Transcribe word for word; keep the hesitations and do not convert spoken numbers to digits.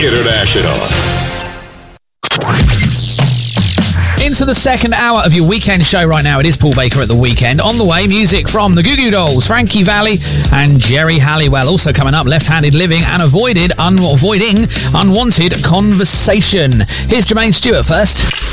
International. Into the second hour of your weekend show right now. It is Paul Baker at the weekend. On the way, music from the Goo Goo Dolls, Frankie Valli and Jerry Halliwell. Also coming up, Left-Handed Living and avoided un- avoiding unwanted conversation. Here's Jermaine Stewart first.